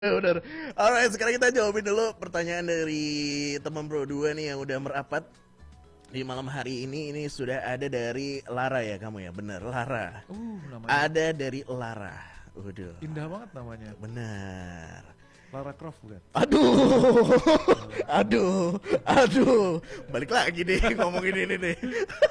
Bener. Alright, sekarang kita jawabin dulu pertanyaan dari teman Bro 2 nih yang udah merapat di malam hari ini. Ini sudah ada dari Lara ya kamu ya? Bener, Lara. Namanya Ada dari Lara. Waduh. indah banget namanya. Bener. Lara Croft bukan? Aduh. Aduh. Balik lagi nih ngomongin ini nih.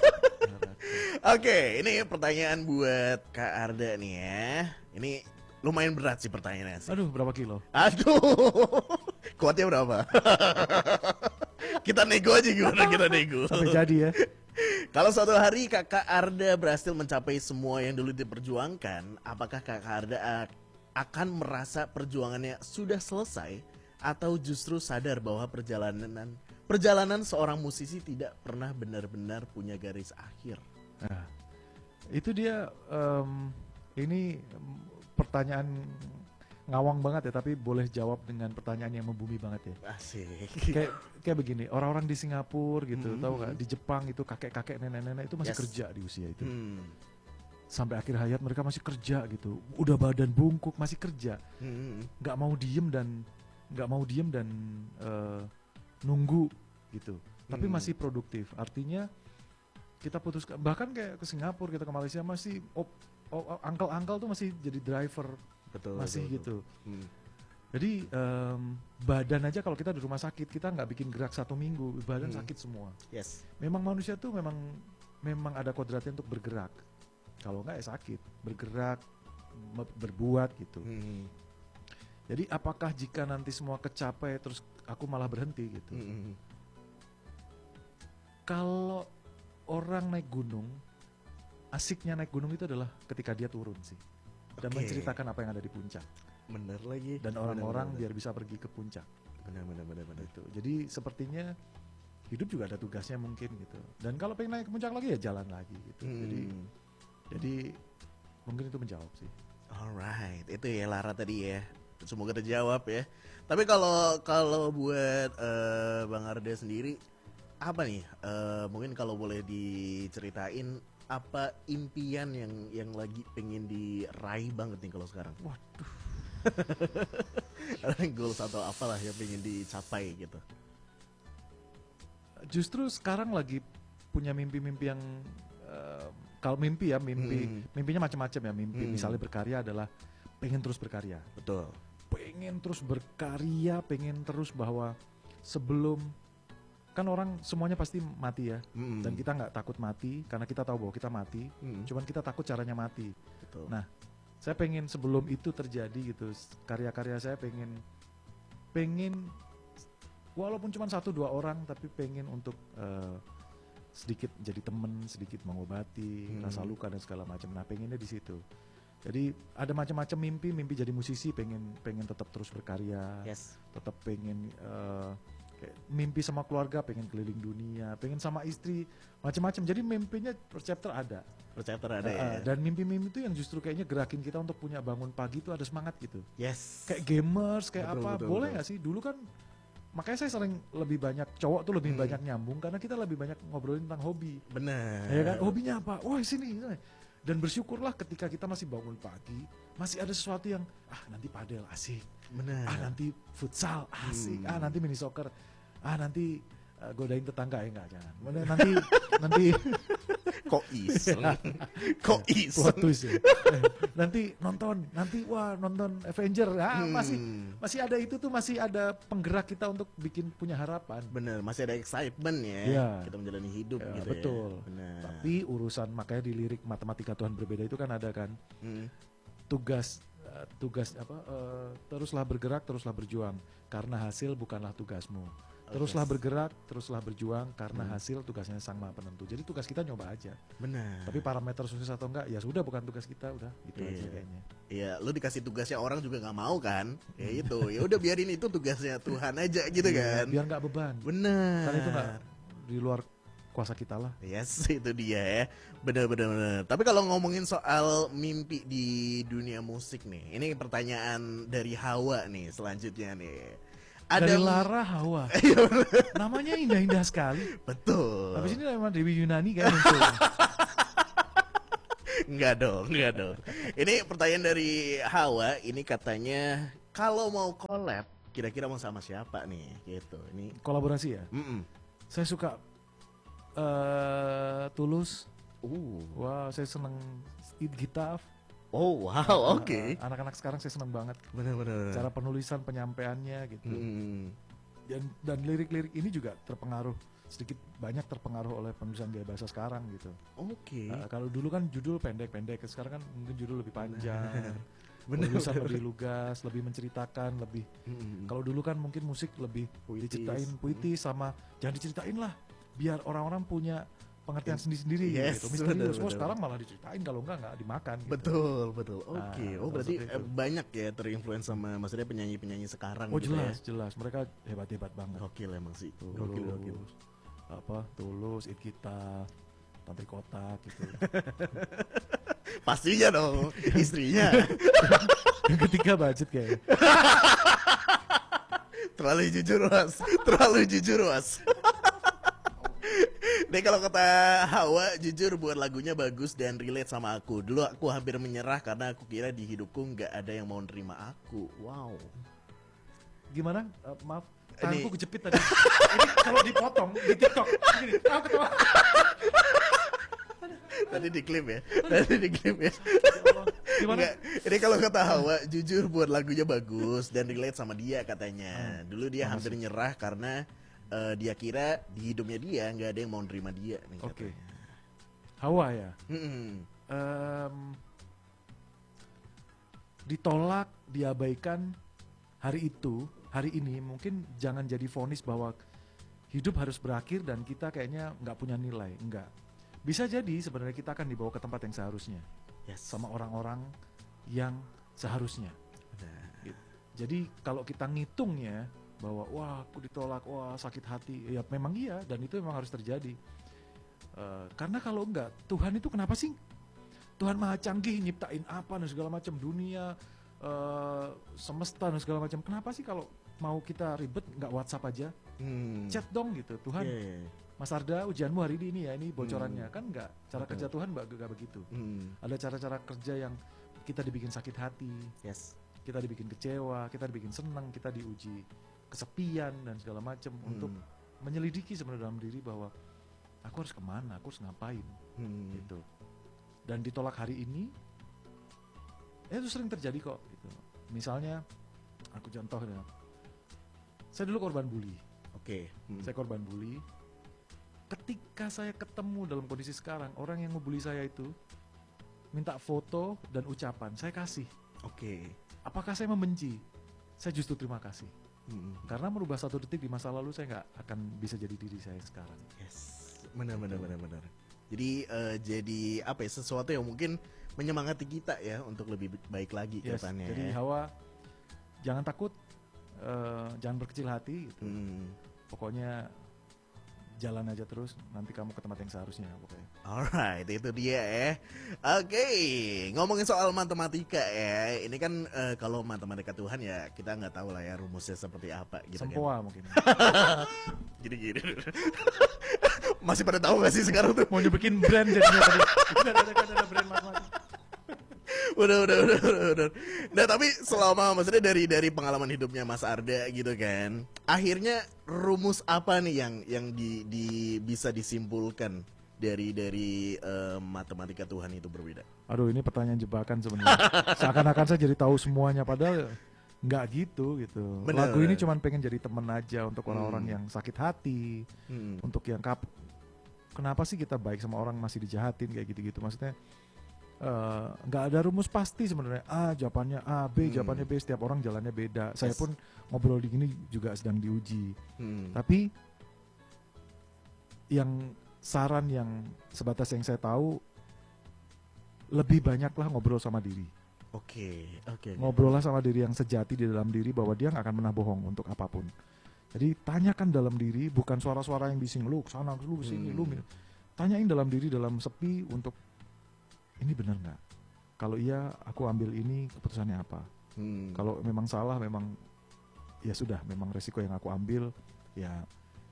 Oke, ini pertanyaan buat Kak Arda nih ya. Ini lumayan berat sih pertanyaannya sih. Aduh, berapa kilo? Aduh, kuatnya berapa? Kita nego aja gimana kita nego. Sampai jadi ya. Kalau suatu hari Kakak Arda berhasil mencapai semua yang dulu diperjuangkan, apakah Kakak Arda akan merasa perjuangannya sudah selesai atau justru sadar bahwa perjalanan seorang musisi tidak pernah benar-benar punya garis akhir? Nah, itu dia ini pertanyaan ngawang banget ya, tapi boleh jawab dengan pertanyaan yang membumi banget ya. Asik. Kayak begini, orang-orang di Singapura gitu, tahu nggak? Di Jepang itu kakek-kakek, nenek-nenek itu masih Yes. kerja di usia itu. Hmm. Sampai akhir hayat mereka masih kerja gitu. Udah badan bungkuk masih kerja. Hmm. Nggak mau diem dan nunggu gitu. Tapi masih produktif. Artinya kita putuskan, bahkan kayak ke Singapura, kita ke Malaysia masih angkel-angkel tuh masih jadi driver, Betul. masih betul, gitu. betul. Hmm. Jadi badan aja kalau kita di rumah sakit kita nggak bikin gerak 1 minggu, badan sakit semua. Yes. Memang manusia tuh memang ada kodratnya untuk bergerak. Kalau nggak ya sakit, bergerak, berbuat gitu. Hmm. Jadi apakah jika nanti semua kecapai terus aku malah berhenti gitu? Hmm. Kalau orang naik gunung, asiknya naik gunung itu adalah ketika dia turun sih. Dan Oke. menceritakan apa yang ada di puncak. Bener lagi. Dan orang-orang Bener, biar bisa pergi ke puncak. bener. Gitu. Jadi sepertinya hidup juga ada tugasnya mungkin gitu. Dan kalau pengen naik ke puncak lagi ya jalan lagi gitu. Jadi mungkin itu menjawab sih. Alright, itu ya Lara tadi ya. Semoga terjawab ya. Tapi kalau buat Bang Arda sendiri, apa nih? Mungkin kalau boleh diceritain apa impian yang lagi pengen diraih banget nih kalau sekarang? Waduh. Ada goals atau apalah yang pengen dicapai gitu? Justru sekarang lagi punya mimpi-mimpi yang kalau mimpinya macam-macam ya. Misalnya berkarya adalah pengen terus berkarya. Betul. Pengen terus berkarya, pengen terus bahwa sebelum, kan orang semuanya pasti mati ya. Dan kita nggak takut mati karena kita tahu bahwa kita mati. Cuman kita takut caranya mati. Betul. Nah, saya pengen sebelum itu terjadi gitu, karya-karya saya pengen walaupun cuma 1-2 orang, tapi pengen untuk sedikit jadi temen, sedikit mengobati rasa luka dan segala macam. Nah, pengennya di situ. Jadi ada macam-macam mimpi jadi musisi, pengen tetap terus berkarya, Yes. tetap pengen kayak mimpi sama keluarga, pengen keliling dunia, pengen sama istri, macam-macam. Jadi mimpinya per chapter ada. Percaya ada ya. Dan mimpi-mimpi itu yang justru kayaknya gerakin kita untuk punya bangun pagi itu ada semangat gitu. Yes. Kayak gamers, kayak Betul, apa, betul, boleh betul. nggak sih? Dulu kan makanya saya sering lebih banyak, cowok tuh lebih banyak nyambung karena kita lebih banyak ngobrolin tentang hobi. Bener. Ya kan, hobinya apa? Wah sini. Dan bersyukurlah ketika kita masih bangun pagi, masih ada sesuatu yang nanti padel asik, Bener. nanti futsal asik, nanti mini soccer, nanti godain tetangga ya enggak, jangan. Nanti Kok iseng? Kok plot iseng? twist ya. nanti nonton Avenger, masih ada itu tuh, masih ada penggerak kita untuk bikin punya harapan. Bener, masih ada excitement ya. Iya. Kita menjalani hidup Ya, gitu betul. ya. Bener. Tapi urusan, makanya di lirik Matematika Tuhan Berbeda itu kan ada kan tugas teruslah bergerak, teruslah berjuang karena hasil bukanlah tugasmu. Teruslah bergerak, teruslah berjuang karena hasil tugasnya Sang Maha Penentu. Jadi tugas kita nyoba aja. Bener. Tapi parameter sukses atau enggak ya sudah, bukan tugas kita, udah gitu aja kayaknya. Iya, lu dikasih tugasnya orang juga nggak mau kan? Ya itu, ya udah biarin itu tugasnya Tuhan aja gitu kan. Biar nggak beban. Bener. Karena itu nggak di luar kuasa kita lah. Yes, itu dia ya. Bener. Tapi kalau ngomongin soal mimpi di dunia musik nih, ini pertanyaan dari Hawa nih selanjutnya nih. Dari Lara Hawa. Namanya indah-indah sekali. Betul. Habis ini memang Dewi Yunani kayak muncul. Enggak dong. Ini pertanyaan dari Hawa, ini katanya Kalau mau collab, kira-kira mau sama siapa nih? Gitu. Ini. Kolaborasi ya. Mm-mm. Saya suka Tulus. Uh. Wah, saya seneng Eat Gitaf. Oh wow, oke. Anak-anak sekarang saya seneng banget Benar-benar. cara penulisan penyampaiannya gitu. Mm. Dan lirik-lirik ini juga sedikit banyak terpengaruh oleh penulisan gaya bahasa sekarang gitu. Oke. Kalau dulu kan judul pendek-pendek, sekarang kan mungkin judul lebih panjang. Bener, Penulisan bener, lebih lugas, lebih menceritakan, lebih. Mm. Kalau dulu kan mungkin musik lebih Puitis. diceritain puitis sama jangan diceritain lah, biar orang-orang punya pengertian sendiri-sendiri Yes, gitu. Misterius. bener. Sekarang malah diceritain, kalau enggak dimakan gitu. Betul. Oke. Nah, Oh berarti seperti itu. banyak ya terinfluence sama maksudnya penyanyi-penyanyi sekarang Oh gitu ya. jelas, mereka hebat-hebat banget. Gokil emang sih. Gokil. Tulus, It Kita, Tantri Kotak gitu. Pastinya dong, istrinya. Yang ketiga budget kayaknya. Terlalu jujur was. Nih kalau kata Hawa, jujur buat lagunya bagus dan relate sama aku. Dulu aku hampir menyerah karena aku kira di hidupku nggak ada yang mau nerima aku. Wow. Gimana? Maaf, Ini- tanganku kejepit tadi. Ini kalau dipotong di TikTok gini, ketawa. Tadi diklaim ya. Gimana? Nggak, ini kalau kata Hawa, jujur buat lagunya bagus dan relate sama dia katanya. Dulu dia hampir nyerah karena dia kira di hidupnya dia nggak ada yang mau nerima dia nih. Oke. katanya. Hawa ya. Mm-mm. Ditolak, diabaikan hari ini mungkin jangan jadi vonis bahwa hidup harus berakhir dan kita kayaknya nggak punya nilai. Enggak. Bisa jadi sebenarnya kita akan dibawa ke tempat yang seharusnya Yes. sama orang-orang yang seharusnya. Benar. Gitu. Jadi kalau kita ngitungnya bahwa wah aku ditolak, wah sakit hati, ya memang iya dan itu memang harus terjadi. Karena kalau enggak, Tuhan itu kenapa sih? Tuhan maha canggih nyiptain apa dan segala macam dunia, semesta dan segala macam. Kenapa sih kalau mau kita ribet nggak WhatsApp aja, chat dong gitu. Tuhan, Yeah. Mas Arda ujianmu hari ini ya, ini bocorannya kan enggak. Cara Betul. kerja Tuhan enggak begitu. Ada cara-cara kerja yang kita dibikin sakit hati, Yes. kita dibikin kecewa, kita dibikin senang, kita diuji kesepian dan segala macam untuk menyelidiki sebenarnya dalam diri bahwa aku harus kemana, aku harus ngapain gitu. Dan ditolak hari ini, itu sering terjadi kok gitu. Misalnya, aku contoh ya, saya dulu korban bully. Oke. Saya korban bully. Ketika saya ketemu dalam kondisi sekarang, orang yang ngebully saya itu minta foto dan ucapan, saya kasih. Oke. Apakah saya membenci? Saya justru terima kasih. Karena merubah satu detik di masa lalu saya nggak akan bisa jadi diri saya sekarang. Yes. Benar. Jadi jadi apa ya, sesuatu yang mungkin menyemangati kita ya untuk lebih baik lagi Yes, kedepannya. jadi Hawa jangan takut, jangan berkecil hati gitu. Pokoknya jalan aja terus, nanti kamu ke tempat yang seharusnya pokoknya. Alright, itu dia ya. Oke, ngomongin soal matematika ya. Ini kan kalau matematika Tuhan ya kita nggak tahu lah ya rumusnya seperti apa gitu kan. Sempoa mungkin. Gini. Masih pada tahu gak sih sekarang tuh? Mau nyebekin brand jadinya tadi. Ada brand matematika. Udah. Nah tapi selama maksudnya dari pengalaman hidupnya Mas Arda gitu kan, akhirnya rumus apa nih yang bisa disimpulkan dari matematika Tuhan itu berbeda? Aduh, ini pertanyaan jebakan sebenarnya. Seakan-akan saya jadi tahu semuanya padahal nggak gitu. Bener. Lagu ini cuma pengen jadi temen aja untuk orang-orang yang sakit hati, untuk yang kenapa sih kita baik sama orang masih dijahatin kayak gitu-gitu. Maksudnya nggak ada rumus pasti sebenarnya. A jawabannya A, B jawabannya B, setiap orang jalannya beda. Saya pun ngobrol di gini juga sedang diuji. Tapi yang saran yang sebatas yang saya tahu, lebih banyaklah ngobrol sama diri. Oke. Ngobrollah sama diri yang sejati di dalam diri bahwa dia nggak akan pernah bohong untuk apapun. Jadi tanyakan dalam diri, bukan suara-suara yang bising lu sana lu sini lu. Tanyain dalam diri dalam sepi untuk ini benar nggak? Kalau iya, aku ambil ini, keputusannya apa? Kalau memang salah, memang ya sudah, memang resiko yang aku ambil.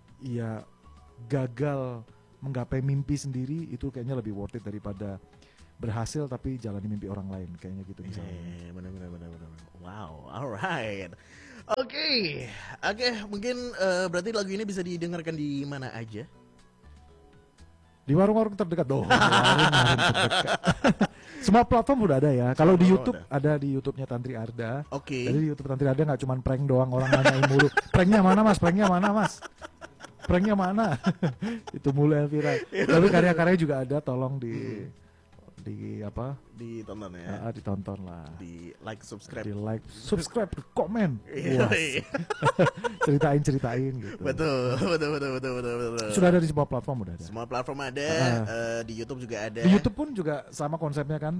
Ya gagal menggapai mimpi sendiri itu kayaknya lebih worth it daripada berhasil tapi jalani mimpi orang lain kayaknya gitu misalnya. Benar. Wow, alright. Oke, mungkin berarti lagu ini bisa didengarkan di mana aja? Di warung-warung terdekat dong. Warung-warung terdekat. Semua platform udah ada ya. Kalau di YouTube ada di YouTube-nya Tantri Arda. Oke. Jadi di YouTube Tantri Arda nggak cuma prank doang orang nanyain mulu. Pranknya mana mas? Pranknya mana mas? Pranknya mana? Itu mulu yang viral. Tapi karya-karyanya juga ada. Tolong di apa? Ditonton ya. Ditonton lah. Di like, subscribe. Di like, subscribe, komen. Iya. Ceritain gitu. Betul. Sudah ada di semua platform udah ada. Semua platform ada, di YouTube juga ada. Di YouTube pun juga sama konsepnya kan.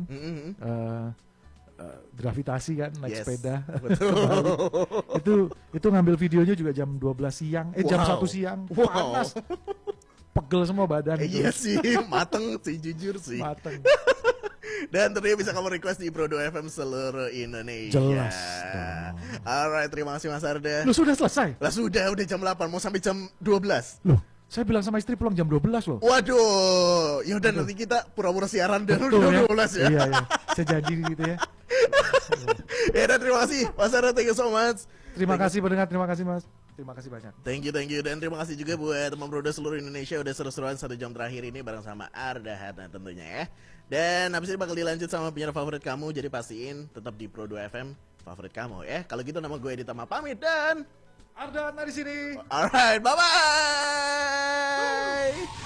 Gravitasi kan, naik sepeda. Betul. itu ngambil videonya juga jam 12 siang, jam 1 siang. Panas. Pegel semua badan gitu. Iya sih, mateng sih, jujur sih. Mateng. Dan tentunya bisa kamu request di Pro 2 FM seluruh Indonesia. Jelas dong. Alright, terima kasih Mas Arda. Loh sudah selesai? Lah sudah jam 8, mau sampai jam 12. Loh, saya bilang sama istri pulang jam 12 loh. Waduh, yaudah nanti kita pura-pura siaran dan udah 12 ya. Iya, saya janji gitu ya. Ya dan terima kasih Mas Arda, thank you so much. Terima kasih pendengar, terima kasih Mas. Terima kasih banyak. Thank you. Dan terima kasih juga buat teman Pro 2 seluruh Indonesia udah seru-seruan 1 jam terakhir ini bareng sama Arda Hatna tentunya ya. Dan habis ini bakal dilanjut sama penyiar favorit kamu, jadi pastiin tetap di Pro 2 FM favorit kamu ya. Kalau gitu nama gue Edita pamit dan Arda Hatna di sini. Alright, bye-bye.